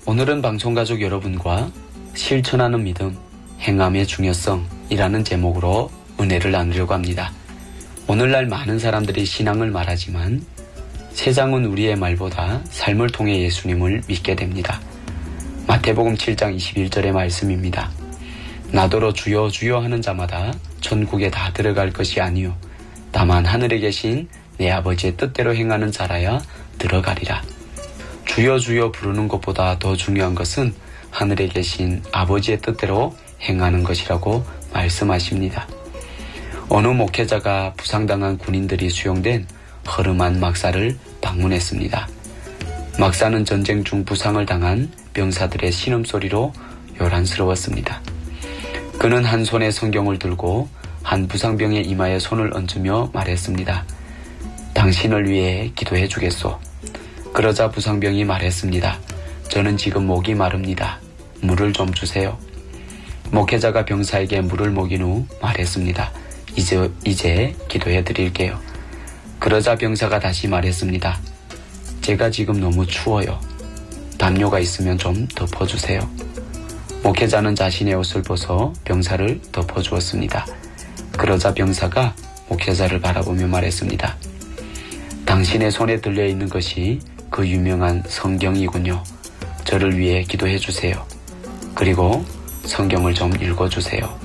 오늘은 방송가족 여러분과 실천하는 믿음, 행함의 중요성이라는 제목으로 은혜를 나누려고 합니다. 오늘날 많은 사람들이 신앙을 말하지만 세상은 우리의 말보다 삶을 통해 예수님을 믿게 됩니다. 마태복음 7장 21절의 말씀입니다. 나더러 주여 주여 하는 자마다 천국에 다 들어갈 것이 아니요 다만 하늘에 계신 내 아버지의 뜻대로 행하는 자라야 들어가리라. 주여 주여 부르는 것보다 더 중요한 것은 하늘에 계신 아버지의 뜻대로 행하는 것이라고 말씀하십니다. 어느 목회자가 부상당한 군인들이 수용된 허름한 막사를 방문했습니다. 막사는 전쟁 중 부상을 당한 병사들의 신음소리로 요란스러웠습니다. 그는 한 손에 성경을 들고 한 부상병의 이마에 손을 얹으며 말했습니다. 당신을 위해 기도해 주겠소. 그러자 부상병이 말했습니다. 저는 지금 목이 마릅니다. 물을 좀 주세요. 목회자가 병사에게 물을 먹인 후 말했습니다. 이제 기도해 드릴게요. 그러자 병사가 다시 말했습니다. 제가 지금 너무 추워요. 담요가 있으면 좀 덮어주세요. 목회자는 자신의 옷을 벗어 병사를 덮어주었습니다. 그러자 병사가 목회자를 바라보며 말했습니다. 당신의 손에 들려있는 것이 그 유명한 성경이군요. 저를 위해 기도해 주세요. 그리고 성경을 좀 읽어주세요.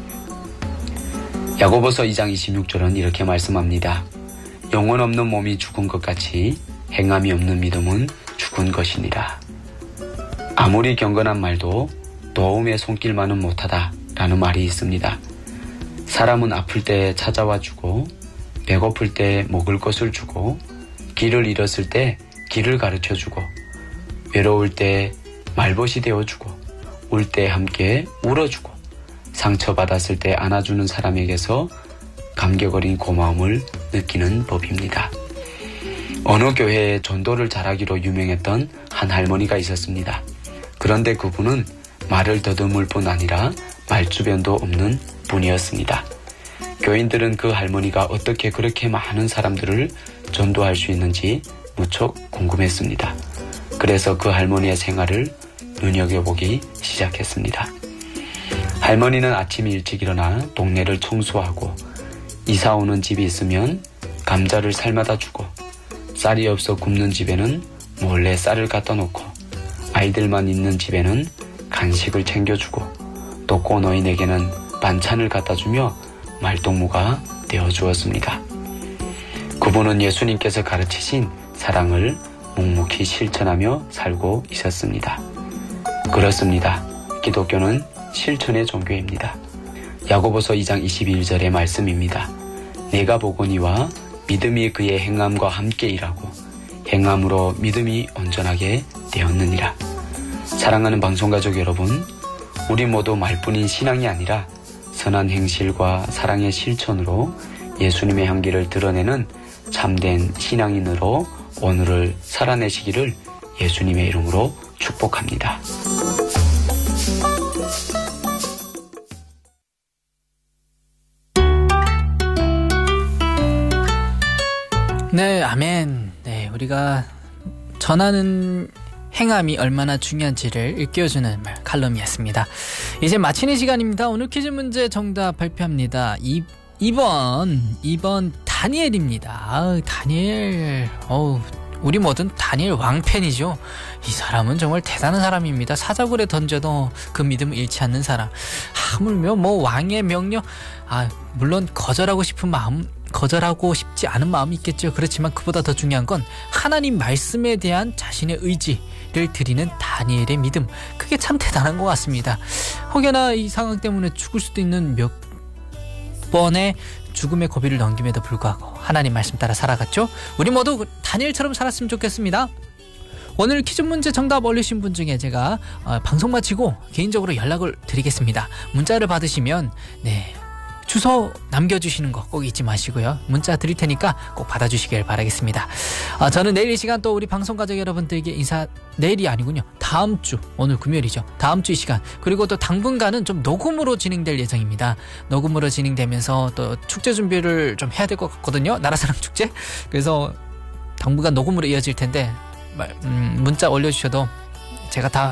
야고보서 2장 26절은 이렇게 말씀합니다. 영혼 없는 몸이 죽은 것 같이 행함이 없는 믿음은 죽은 것이니라. 아무리 경건한 말도 도움의 손길만은 못하다 라는 말이 있습니다. 사람은 아플 때 찾아와 주고 배고플 때 먹을 것을 주고 길을 잃었을 때 길을 가르쳐 주고 외로울 때 말벗이 되어주고 울 때 함께 울어주고 상처받았을 때 안아주는 사람에게서 감격 어린 고마움을 느끼는 법입니다. 어느 교회에 전도를 잘하기로 유명했던 한 할머니가 있었습니다. 그런데 그분은 말을 더듬을 뿐 아니라 말주변도 없는 분이었습니다. 교인들은 그 할머니가 어떻게 그렇게 많은 사람들을 전도할 수 있는지 무척 궁금했습니다. 그래서 그 할머니의 생활을 눈여겨보기 시작했습니다. 할머니는 아침 일찍 일어나 동네를 청소하고 이사 오는 집이 있으면 감자를 삶아다 주고 쌀이 없어 굶는 집에는 몰래 쌀을 갖다 놓고 아이들만 있는 집에는 간식을 챙겨주고 또 꼬노인에게는 반찬을 갖다 주며 말동무가 되어주었습니다. 그분은 예수님께서 가르치신 사랑을 묵묵히 실천하며 살고 있었습니다. 그렇습니다. 기독교는 실천의 종교입니다. 야고보서 2장 21절의 말씀입니다. 내가 보거니와 믿음이 그의 행함과 함께 일하고 행함으로 믿음이 온전하게 되었느니라. 사랑하는 방송가족 여러분, 우리 모두 말뿐인 신앙이 아니라 선한 행실과 사랑의 실천으로 예수님의 향기를 드러내는 참된 신앙인으로 오늘을 살아내시기를 예수님의 이름으로 축복합니다. 네, 아멘. 네, 우리가 전하는 행함이 얼마나 중요한지를 일깨워주는 칼럼이었습니다. 이제 마치는 시간입니다. 오늘 퀴즈 문제 정답 발표합니다. 2번 다니엘입니다. 다니엘, 우리 모든 다니엘 왕팬이죠. 이 사람은 정말 대단한 사람입니다. 사자굴에 던져도 그 믿음을 잃지 않는 사람. 하물며 왕의 명령, 물론 거절하고 싶지 않은 마음이 있겠죠. 그렇지만 그보다 더 중요한 건 하나님 말씀에 대한 자신의 의지를 드리는 다니엘의 믿음. 그게 참 대단한 것 같습니다. 혹여나 이 상황 때문에 죽을 수도 있는 몇 번의 죽음의 고비를 넘김에도 불구하고 하나님 말씀 따라 살아갔죠. 우리 모두 다니엘처럼 살았으면 좋겠습니다. 오늘 퀴즈 문제 정답 올리신 분 중에 제가 방송 마치고 개인적으로 연락을 드리겠습니다. 문자를 받으시면 주소 남겨주시는 거 꼭 잊지 마시고요. 문자 드릴 테니까 꼭 받아주시길 바라겠습니다. 저는 내일 이 시간 또 우리 방송가족 여러분들에게 내일이 아니군요. 다음 주, 오늘 금요일이죠. 다음 주 이 시간, 그리고 또 당분간은 좀 녹음으로 진행될 예정입니다. 녹음으로 진행되면서 또 축제 준비를 좀 해야 될 것 같거든요. 나라사랑 축제. 그래서 당분간 녹음으로 이어질 텐데 문자 올려주셔도 제가 다